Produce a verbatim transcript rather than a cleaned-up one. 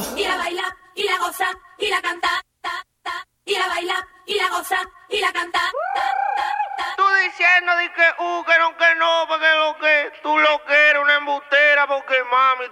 y la baila, y la goza, y la canta, ta, ta, y la baila, y la goza, y la canta, ta, ta, ta. Tú diciendo de que, uh, que no, que no, porque lo que tú lo que eres una embustera, porque mami,